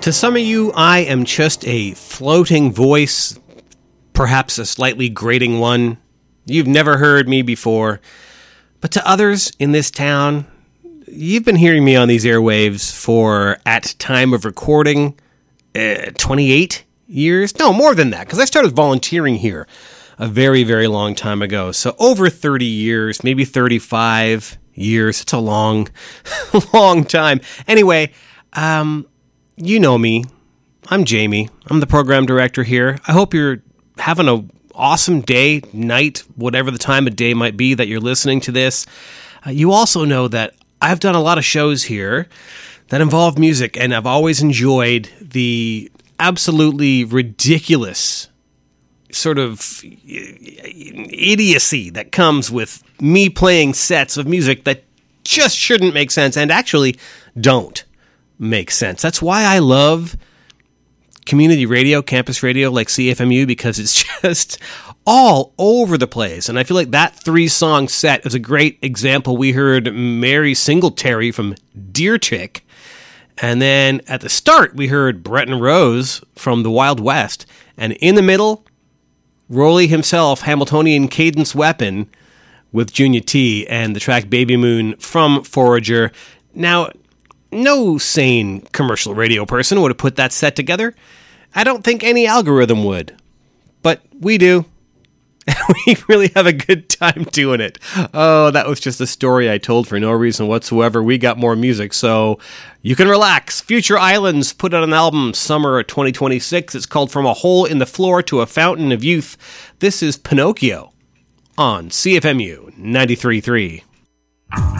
To some of you, I am just a floating voice, perhaps a slightly grating one. You've never heard me before. But to others in this town, you've been hearing me on these airwaves for, at time of recording, 28 years? No, more than that, because I started volunteering here a very, very long time ago. So over 30 years, maybe 35 years. It's a long, long time. Anyway, you know me. I'm Jamie. I'm the program director here. I hope you're having an awesome day, night, whatever the time of day might be that you're listening to this. You also know that I've done a lot of shows here that involve music, and I've always enjoyed the absolutely ridiculous sort of idiocy that comes with me playing sets of music that just shouldn't make sense and actually don't make sense. That's why I love community radio, campus radio like CFMU, because it's just all over the place. And I feel like that 3-song set is a great example. We heard Mary Singletary from Deer Chick. And then at the start, we heard Brett and Rose from the Wild West. And in the middle, Rolly himself, Hamiltonian Cadence Weapon with Junior T and the track Baby Moon from Forager. Now, no sane commercial radio person would have put that set together. I don't think any algorithm would. But we do. We really have a good time doing it. Oh, that was just a story I told for no reason whatsoever. We got more music, so you can relax. Future Islands put out an album summer of 2026. It's called From a Hole in the Floor to a Fountain of Youth. This is Pinocchio on CFMU 93.3.